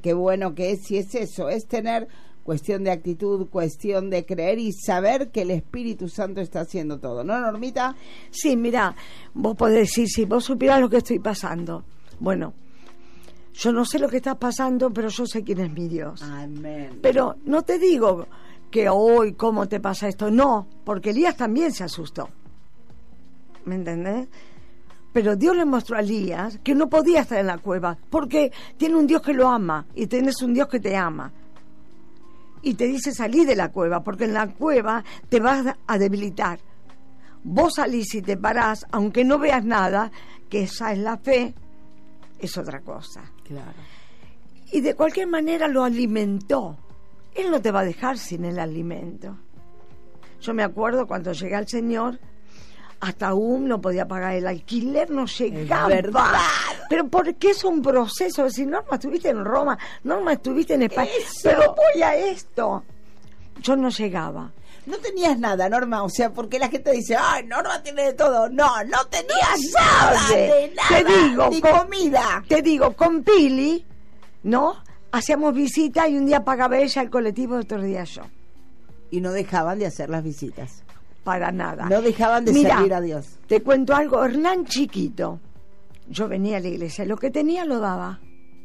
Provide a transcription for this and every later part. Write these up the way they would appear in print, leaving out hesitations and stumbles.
qué bueno que es, y es eso, es tener cuestión de actitud, cuestión de creer y saber que el Espíritu Santo está haciendo todo, ¿no, Normita? Sí, mira, vos podés decir, si vos supieras lo que estoy pasando. Bueno, yo no sé lo que está pasando, pero yo sé quién es mi Dios. Amén. Pero no te digo que hoy, ¿cómo te pasa esto? No, porque Elías también se asustó. ¿Me entendés? Pero Dios le mostró a Elías que no podía estar en la cueva, porque tiene un Dios que lo ama, y tienes un Dios que te ama. Y te dice salí de la cueva, porque en la cueva te vas a debilitar. Vos salís y te parás, aunque no veas nada, que esa es la fe, es otra cosa. Claro. Y de cualquier manera lo alimentó. Él no te va a dejar sin el alimento. Yo me acuerdo cuando llegué al Señor, hasta aún no podía pagar el alquiler, no llegaba. Es verdad. Pero porque es un proceso. Si Norma, estuviste en Roma, Norma, estuviste en España, Eso. pero voy a esto. Yo no llegaba. No tenías nada, Norma, o sea, porque la gente dice, ay, Norma tiene de todo. No, no tenías nada, de nada, te digo, ni comida. Te digo, con Pili, ¿no? Hacíamos visitas y un día pagaba ella el colectivo, otro día yo. Y no dejaban de hacer las visitas. Para nada. No dejaban de Mirá, servir a Dios. Te cuento algo, Hernán chiquito. Yo venía a la iglesia, lo que tenía lo daba.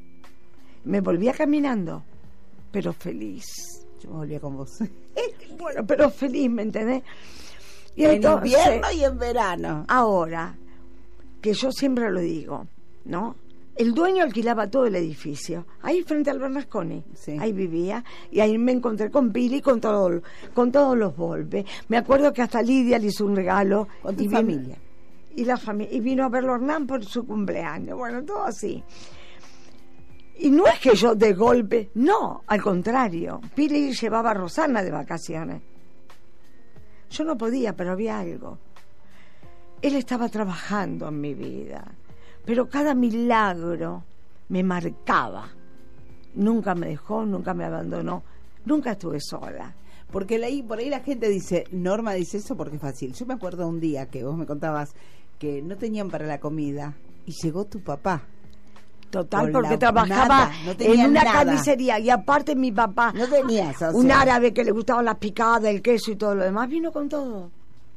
Me volvía caminando, pero feliz. Yo me volvía con vos. Bueno, pero feliz, ¿me entendés? Y En entonces, invierno y en verano. ahora, que yo siempre lo digo, ¿no? El dueño alquilaba todo el edificio, ahí frente al Bernasconi, Sí. ahí vivía, y ahí me encontré con Pili, con todos los Volpe. Me acuerdo que hasta Lidia le hizo un regalo. Con tu y familia. Y vino a verlo Hernán por su cumpleaños, bueno, todo así. Y no es que yo de golpe, no, al contrario, Pili llevaba a Rosana de vacaciones. Yo no podía, pero había algo. Él estaba trabajando en mi vida, pero cada milagro me marcaba. Nunca me dejó, nunca me abandonó, nunca estuve sola. Porque por ahí la gente dice, Norma dice eso porque es fácil. Yo me acuerdo un día que vos me contabas que no tenían para la comida y llegó tu papá. Total, Con porque la- trabajaba nada, no tenía en una nada. carnicería y aparte mi papá, No tenías, o un sea. árabe que le gustaban las picadas, el queso y todo lo demás, vino con todo.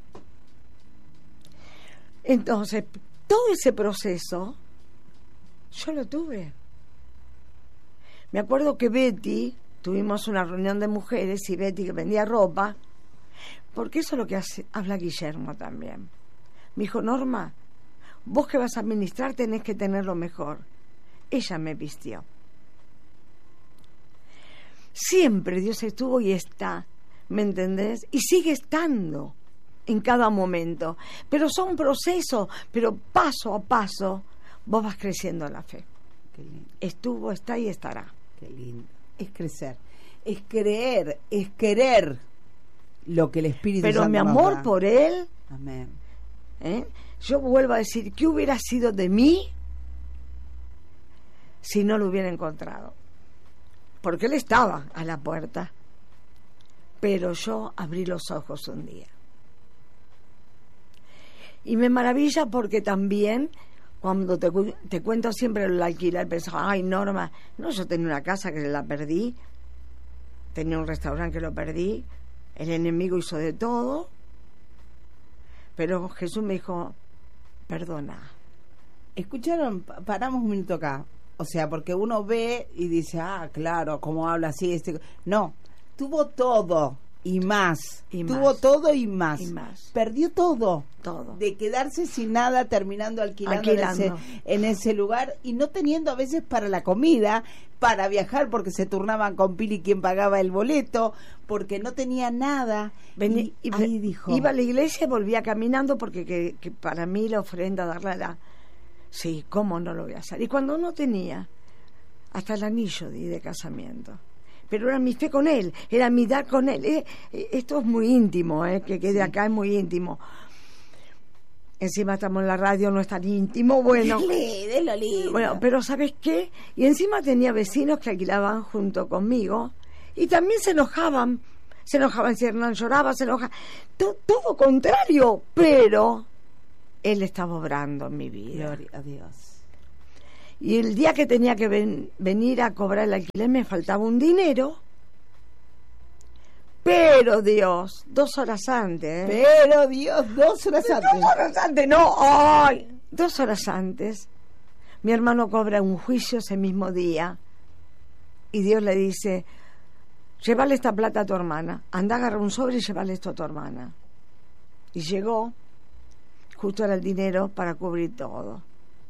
Entonces, todo ese proceso yo lo tuve. Me acuerdo que Betty, tuvimos una reunión de mujeres y Betty que vendía ropa, porque eso es lo que habla Guillermo también. Me dijo, Norma, vos que vas a administrar tenés que tener lo mejor. Ella me vistió. Siempre Dios estuvo y está, ¿me entendés? Y sigue estando en cada momento. Pero son procesos, pero paso a paso vos vas creciendo en la fe. Qué lindo, Estuvo, está y estará. qué lindo. Es crecer, es creer, es querer lo que el Espíritu Pero Santo mi nos amor da. por Él, Amén. yo vuelvo a decir, ¿qué hubiera sido de mí si no lo hubiera encontrado? Porque Él estaba a la puerta, pero yo abrí los ojos un día. Y me maravilla porque también, cuando te cuento siempre el alquiler, pensaba, ay, Norma, no, yo tenía una casa que la perdí, tenía un restaurante que lo perdí, el enemigo hizo de todo, pero Jesús me dijo, perdona. ¿Escucharon? Paramos un minuto acá. O sea, porque uno ve y dice, ah, claro, cómo habla así. No, tuvo todo y más. Y tuvo más. todo y más. Y más. Perdió todo. Todo. De quedarse sin nada, terminando alquilando. Alquilando. En ese lugar y no teniendo a veces para la comida, para viajar, porque se turnaban con Pili quien pagaba el boleto, porque no tenía nada. Y ahí dijo, iba a la iglesia y volvía caminando porque que para mí la ofrenda darla era, sí, ¿cómo no lo voy a hacer? Y cuando no tenía, hasta el anillo di de casamiento. Pero era mi fe con Él, era mi dar con Él. Esto es muy íntimo, que quede acá, es muy íntimo. Encima estamos en la radio, no es tan íntimo, bueno. Délo lindo. Bueno, pero ¿sabes qué? Y encima tenía vecinos que alquilaban junto conmigo y también se enojaban si Hernán lloraba, se enojaba. Todo contrario, pero Él estaba obrando en mi vida. Gloria a Dios. Y el día que tenía que venir a cobrar el alquiler me faltaba un dinero. Pero Dios, 2 horas antes. Pero Dios, 2 horas antes. 2 horas antes, no, ¡ay! 2 horas antes, mi hermano cobra un juicio ese mismo día. Y Dios le dice, llévale esta plata a tu hermana. Anda, agarra un sobre y llévale esto a tu hermana. Y llegó, justo era el dinero para cubrir todo.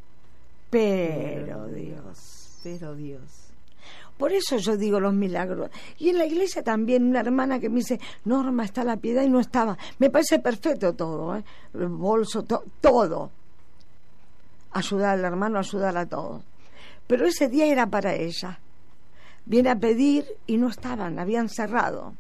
Pero Dios. Por eso yo digo los milagros. Y en la iglesia también una hermana que me dice, Norma, está la piedad, y no estaba. Me parece perfecto todo, ¿eh? El bolso, todo. Ayudar al hermano, ayudar a todos. Pero ese día era para ella. Viene a pedir y no estaban, habían cerrado.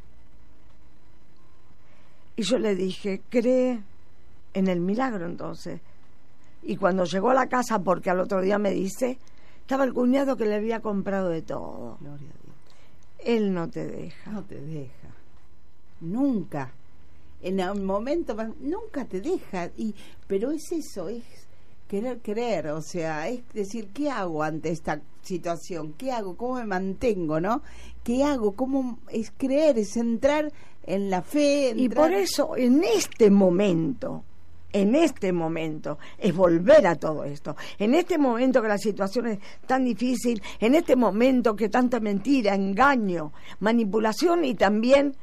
Y yo le dije, cree en el milagro entonces. Y cuando llegó a la casa, porque al otro día me dice, estaba el cuñado que le había comprado de todo. Gloria a Dios. Él no te deja. No te deja. Nunca. En un momento, nunca te deja. Pero es eso, es querer creer. O sea, es decir, ¿qué hago ante esta situación? ¿Qué hago? ¿Cómo me mantengo, no? ¿Qué hago? ¿Cómo es creer? Es entrar en la fe. Y por eso, en este momento, es volver a todo esto. En este momento que la situación es tan difícil, en este momento que tanta mentira, engaño, manipulación y también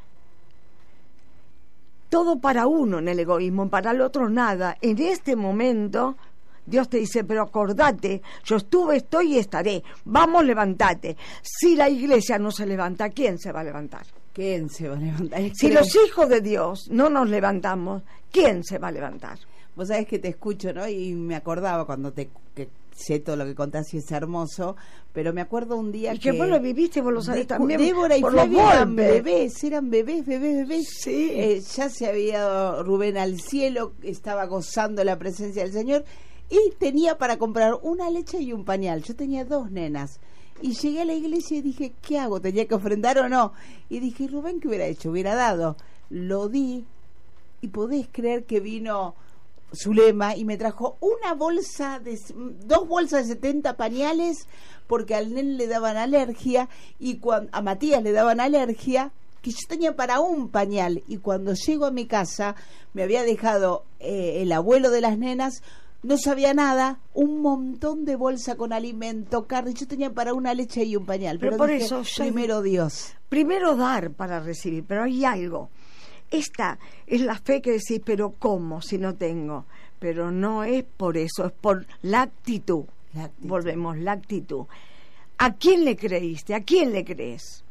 todo para uno en el egoísmo, para el otro nada. En este momento Dios te dice, pero acordate, yo estuve, estoy y estaré. Vamos, levántate. Si la iglesia no se levanta, ¿quién se va a levantar? ¿Quién se va a levantar? Si los hijos de Dios no nos levantamos, ¿quién se va a levantar? Vos sabés que te escucho, ¿no? Y me acordaba cuando que sé todo lo que contás y es hermoso, pero me acuerdo un día y que vos lo viviste, vos lo sabés también. Débora y Flavia eran bebés. Sí. Ya se había dado Rubén al cielo, estaba gozando la presencia del Señor y tenía para comprar una leche y un pañal. Yo tenía 2 nenas. Y llegué a la iglesia y dije, ¿qué hago? ¿Tenía que ofrendar o no? Y dije, Rubén, ¿qué hubiera hecho? Hubiera dado. Lo di y podés creer que vino Zulema y me trajo una bolsa 2 bolsas de 70 pañales porque al nene le daban alergia y a Matías le daban alergia, que yo tenía para un pañal. Y cuando llego a mi casa, me había dejado el abuelo de las nenas, no sabía nada, un montón de bolsa con alimento, carne, yo tenía para una leche y un pañal. Pero por dije, eso primero Dios. Primero dar para recibir, pero hay algo. Esta es la fe que decís, pero ¿cómo si no tengo? Pero no es por eso, es por la actitud. Volvemos, la actitud. ¿A quién le creíste? ¿A quién le crees?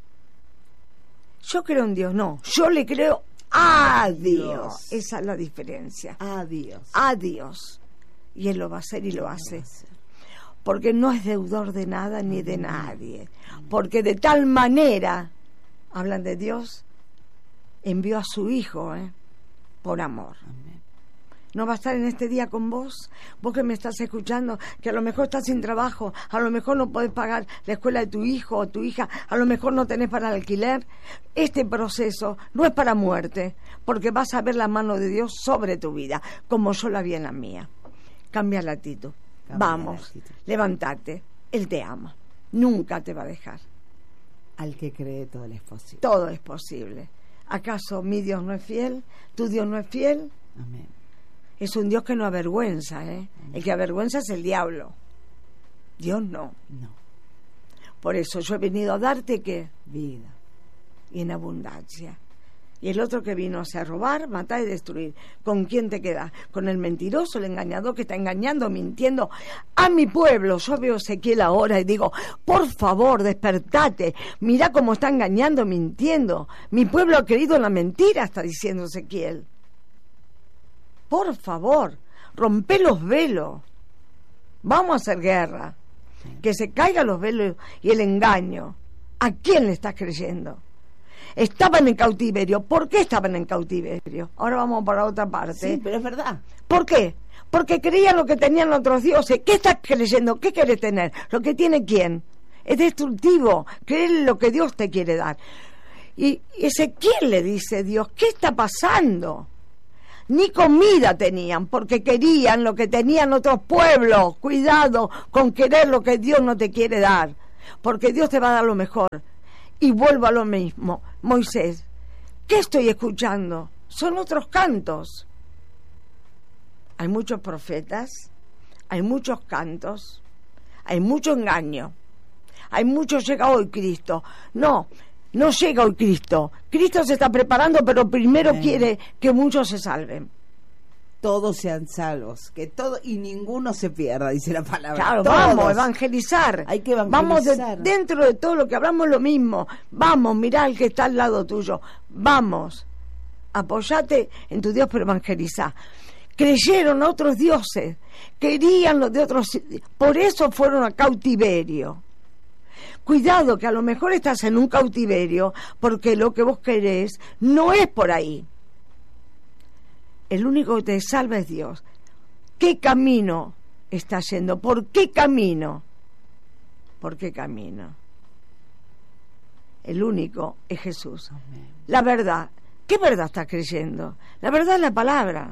Yo creo en Dios, no. Yo le creo a Dios. Esa es la diferencia. A Dios. A Dios. Y Él lo va a hacer y lo hace. Porque no es deudor de nada ni de nadie. Porque de tal manera, hablan de Dios, envió a su Hijo, por amor. Amén. ¿No va a estar en este día con vos? Vos que me estás escuchando, que a lo mejor estás sin trabajo, a lo mejor no podés pagar la escuela de tu hijo o tu hija, a lo mejor no tenés para el alquiler. Este proceso no es para muerte, porque vas a ver la mano de Dios sobre tu vida, como yo la vi en la mía. Cambia la actitud. Vamos, levántate. Él te ama. Nunca te va a dejar. Al que cree todo es posible. Todo es posible. ¿Acaso mi Dios no es fiel? ¿Tu Dios no es fiel? Amén. Es un Dios que no avergüenza, ¿eh? El que avergüenza es el diablo. Dios no. No. Por eso yo he venido a darte, ¿qué? Vida. Y en abundancia. Y el otro que vino a robar, matar y destruir. ¿Con quién te quedas? Con el mentiroso, el engañador que está engañando, mintiendo a mi pueblo. Yo veo a Ezequiel ahora y digo, por favor, despertate. Mirá cómo está engañando, mintiendo. Mi pueblo ha creído en la mentira, está diciendo Ezequiel. Por favor, rompe los velos. Vamos a hacer guerra. Que se caigan los velos y el engaño. ¿A quién le estás creyendo? Estaban en cautiverio. ¿Por qué estaban en cautiverio? Ahora vamos para otra parte. Sí, pero es verdad. ¿Por qué? Porque creían lo que tenían otros dioses. ¿Qué estás creyendo? ¿Qué quieres tener? ¿Lo que tiene quién? Es destructivo. Creer lo que Dios te quiere dar. Y Ezequiel le dice a Dios, ¿qué está pasando? Ni comida tenían, porque querían lo que tenían otros pueblos. Cuidado con querer lo que Dios no te quiere dar, porque Dios te va a dar lo mejor. Y vuelvo a lo mismo, Moisés, ¿qué estoy escuchando? Son otros cantos. Hay muchos profetas, hay muchos cantos, hay mucho engaño, hay mucho llega hoy Cristo. No llega hoy Cristo. Cristo se está preparando, pero primero quiere que muchos se salven. Todos sean salvos, que todo y ninguno se pierda, dice la palabra. Claro, todos. vamos a evangelizar. Hay que evangelizar. Vamos dentro de todo lo que hablamos lo mismo. Vamos, mirá al que está al lado tuyo. Vamos, apoyate en tu Dios, pero evangelizá. Creyeron a otros dioses, querían los de otros, por eso fueron a cautiverio. Cuidado, que a lo mejor estás en un cautiverio porque lo que vos querés no es por ahí. El único que te salva es Dios. ¿Qué camino estás yendo? ¿Por qué camino? ¿Por qué camino? El único es Jesús. Amén. La verdad. ¿Qué verdad estás creyendo? La verdad es la palabra.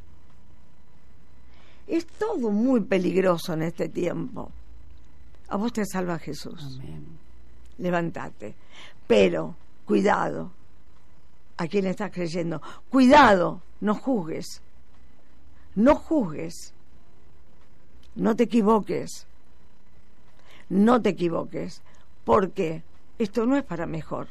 Es todo muy peligroso en este tiempo. A vos te salva Jesús. Amén. Levántate. Pero, cuidado. ¿A quién estás creyendo? Cuidado, no juzgues. No juzgues. No te equivoques. No te equivoques. Porque esto no es para mejor.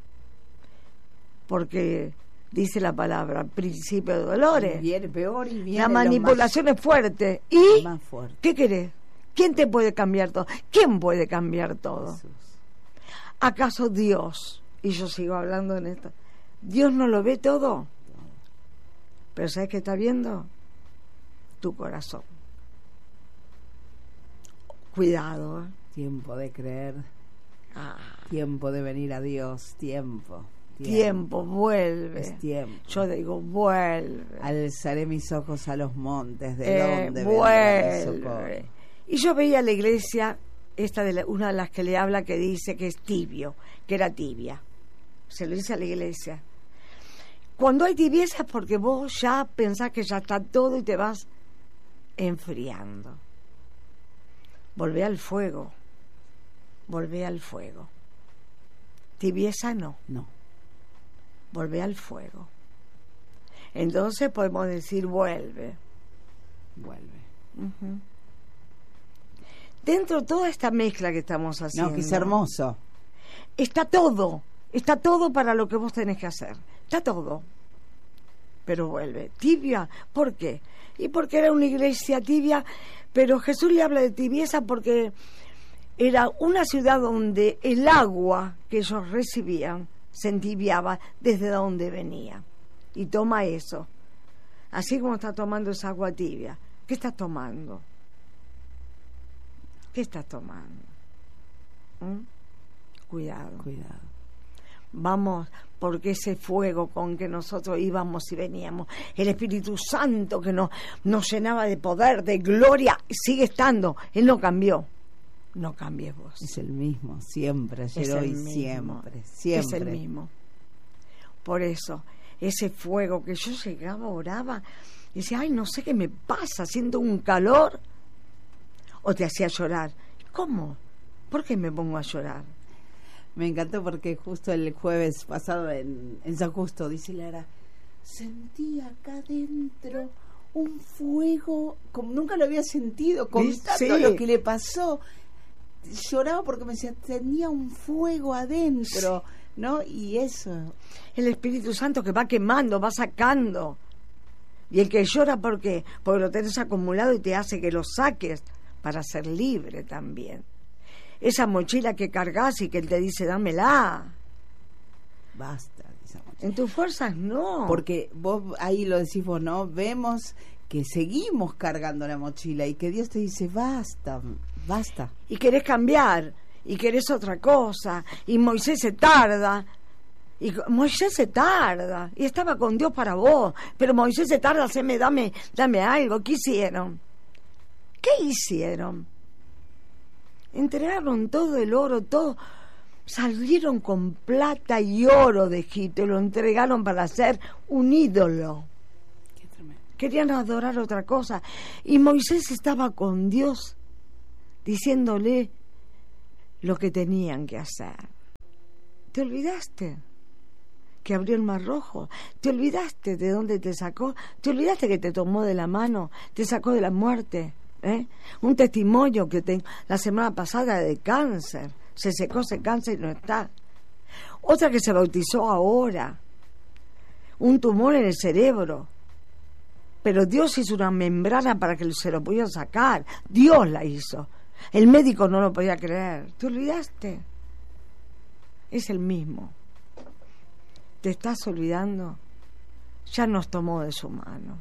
Porque dice la palabra, principio de dolores. Viene peor y viene la manipulación es fuerte. ¿Y más fuerte. qué querés? ¿Quién te puede cambiar todo? ¿Quién puede cambiar todo? Jesús. ¿Acaso Dios? Y yo sigo hablando en esto. ¿Dios no lo ve todo? Pero ¿sabes qué está viendo? Tu corazón. Cuidado. Tiempo de creer. Ah, Tiempo de venir a Dios. Tiempo. vuelve. Es tiempo. Yo digo, vuelve. Alzaré mis ojos a los montes. ¿De dónde vendrá mi Vuelve. socorro? Y yo veía la iglesia, una de las que le habla, que dice que es tibio, que era tibia. Se lo dice a la iglesia. Cuando hay tibieza es porque vos ya pensás que ya está todo y te vas enfriando. Volvé al fuego. Volvé al fuego. Tibieza no. No. Volvé al fuego. Entonces podemos decir vuelve. Vuelve. Uh-huh. Dentro de toda esta mezcla que estamos haciendo, No, que es hermoso. está todo para lo que vos tenés que hacer, está todo, pero vuelve. Tibia, ¿por qué? Y porque era una iglesia tibia, pero Jesús le habla de tibieza porque era una ciudad donde el agua que ellos recibían se entibiaba desde donde venía. Y toma eso, así como está tomando esa agua tibia. ¿Qué estás tomando? ¿Qué estás tomando? Cuidado. Cuidado. Vamos, porque ese fuego con que nosotros íbamos y veníamos, el Espíritu Santo que nos llenaba de poder, de gloria, sigue estando. Él no cambió. No cambies vos. Es el mismo, siempre, ayer, hoy, siempre. Es el mismo. Por eso, ese fuego que yo llegaba, oraba, y decía, ay, no sé qué me pasa, siento un calor, o te hacía llorar. ¿Cómo? ¿Por qué me pongo a llorar? Me encantó porque justo el jueves pasado en San Justo, dice Lara, sentí acá dentro un fuego como nunca lo había sentido, contando lo que le pasó. Lloraba porque me decía, tenía un fuego adentro, ¿no? Y eso. El Espíritu Santo que va quemando, va sacando. Y el que llora, ¿por qué? Porque lo tenés acumulado y te hace que lo saques para ser libre también. Esa mochila que cargas y que él te dice, dámela. Basta de esa mochila. En tus fuerzas no. Porque vos, ahí lo decís vos, ¿no? Vemos que seguimos cargando la mochila y que Dios te dice, basta. Y querés cambiar, y querés otra cosa, y Moisés se tarda. Y estaba con Dios para vos, pero Moisés se tarda, dame algo. ¿Qué hicieron? Entregaron todo el oro, todo, salieron con plata y oro de Egipto y lo entregaron para hacer un ídolo. querían adorar otra cosa. Y Moisés estaba con Dios, diciéndole lo que tenían que hacer. ¿Te olvidaste que abrió el Mar Rojo? ¿Te olvidaste de dónde te sacó? ¿Te olvidaste que te tomó de la mano, te sacó de la muerte? Un testimonio que la semana pasada de cáncer, se secó ese cáncer y no está. Otra que se bautizó ahora, un tumor en el cerebro, pero Dios hizo una membrana para que se lo pudiera sacar. Dios la hizo. El médico no lo podía creer. ¿Te olvidaste? Es el mismo. ¿Te estás olvidando? Ya nos tomó de su mano.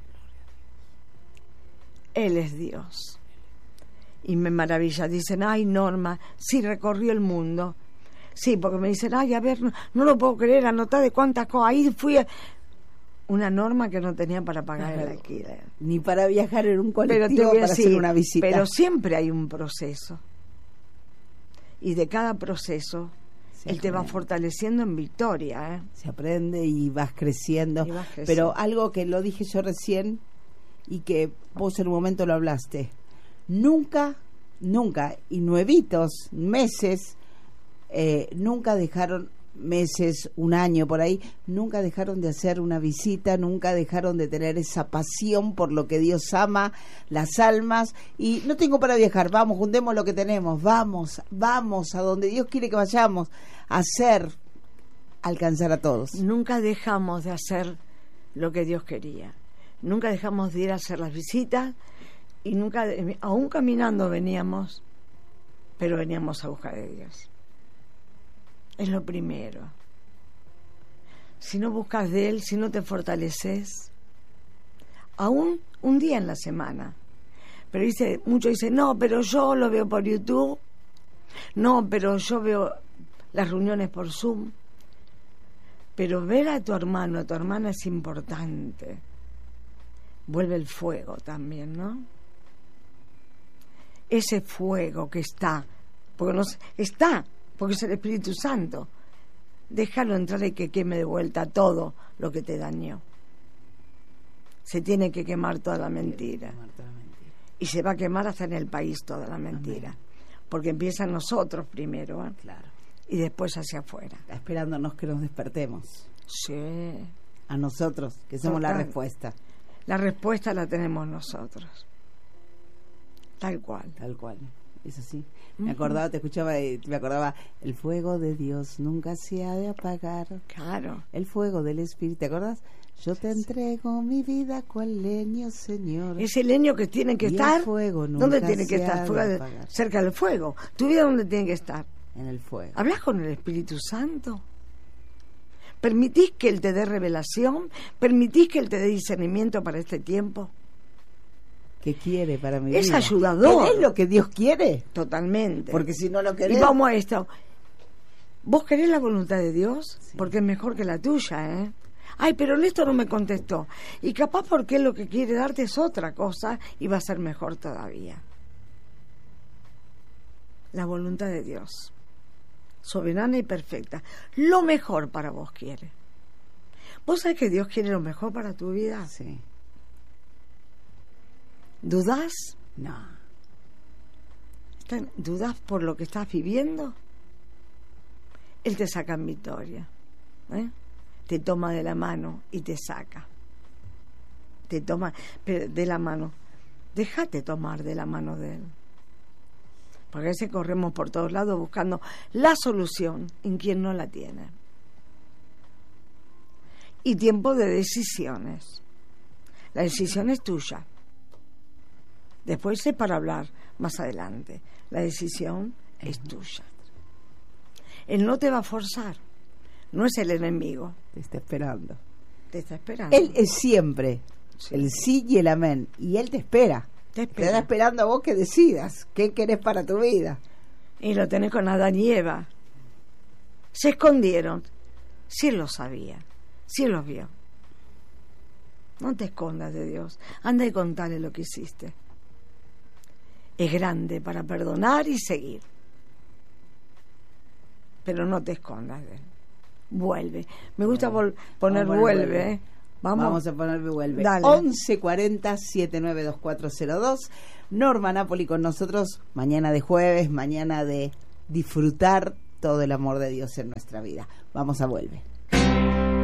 Él es Dios. Y me maravilla. Dicen, ay, Norma, sí recorrió el mundo. Sí, porque me dicen, ay, a ver, no lo puedo creer, anotá de cuántas cosas. Ahí fui una Norma que no tenía para pagar el alquiler. Ni para viajar en un colectivo para hacer una visita. Pero siempre hay un proceso. Y de cada proceso, él te va fortaleciendo en victoria. Se aprende y vas creciendo. Pero algo que lo dije yo recién y que vos en un momento lo hablaste. Nunca, y nuevitos, meses, nunca dejaron, meses, un año por ahí, nunca dejaron de hacer una visita, nunca dejaron de tener esa pasión por lo que Dios ama, las almas, y no tengo para viajar, vamos, juntemos lo que tenemos, vamos a donde Dios quiere que vayamos, a hacer, alcanzar a todos. Nunca dejamos de hacer lo que Dios quería, nunca dejamos de ir a hacer las visitas, y nunca, aún caminando veníamos, pero veníamos a buscar de Dios. Es lo primero. Si no buscas de Él, si no te fortaleces, aún un día en la semana. Pero muchos dicen, no, pero yo lo veo por YouTube, no, pero yo veo las reuniones por Zoom. Pero ver a tu hermano, a tu hermana es importante. Vuelve el fuego también, ¿no? Ese fuego que está, porque es el Espíritu Santo. Déjalo entrar y que queme de vuelta todo lo que te dañó. Se tiene que quemar toda la mentira. Y se va a quemar hasta en el país toda la mentira. Amén. Porque empieza en nosotros primero, claro, y después hacia afuera. Esperándonos que nos despertemos. Sí. A nosotros, que somos la respuesta. La respuesta la tenemos nosotros. Tal cual. Es así. Me acordaba, te escuchaba, me acordaba, el fuego de Dios nunca se ha de apagar. Claro. El fuego del Espíritu, ¿te acuerdas? Yo te entrego mi vida cual leño, Señor. Ese leño que tiene que estar. El fuego nunca ¿dónde tiene que estar? Cerca del fuego. ¿Tu vida dónde tiene que estar? En el fuego. ¿Hablas con el Espíritu Santo? ¿Permitís que Él te dé revelación? ¿Permitís que Él te dé discernimiento para este tiempo? ¿Qué quiere para mi vida? Es ayudador. ¿Es lo que Dios quiere? Totalmente. Porque si no lo querés... Y vamos a esto. ¿Vos querés la voluntad de Dios? Sí. Porque es mejor que la tuya, ¿eh? Ay, pero Néstor no me contestó. Y capaz porque Él lo que quiere darte es otra cosa y va a ser mejor todavía. La voluntad de Dios. Soberana y perfecta. Lo mejor para vos quiere. ¿Vos sabés que Dios quiere lo mejor para tu vida? Sí. ¿Dudás? No. ¿Dudás por lo que estás viviendo? Él te saca en victoria. Te toma de la mano y te saca. Te toma de la mano. Déjate tomar de la mano de Él. Porque a veces corremos por todos lados buscando la solución en quien no la tiene. Y tiempo de decisiones. La decisión es tuya. Después es para hablar más adelante. La decisión es tuya. Él no te va a forzar. No es el enemigo. Te está esperando. Te está esperando. Él es siempre el sí y el amén. Y Él te espera. Te está esperando a vos que decidas qué querés para tu vida. Y lo tenés con Adán y Eva. Se escondieron. Sí lo sabía. Sí los vio. No te escondas de Dios. Anda y contale lo que hiciste. Es grande para perdonar y seguir. Pero no te escondas de Él. Vuelve. Me gusta poner vuelve. Vamos a ponerme vuelve. Dale. 1140-792402. Norma Napoli con nosotros. Mañana de jueves, mañana de disfrutar todo el amor de Dios en nuestra vida. Vamos a vuelve.